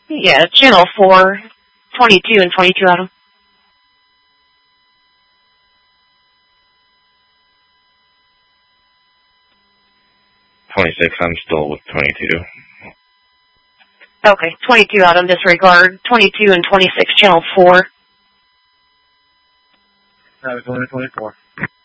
Yeah, channel 4, 22 and 22, Adam. 26, I'm still with 22. Okay, 22 out on disregard. 22 and 26, channel 4. I was only 24.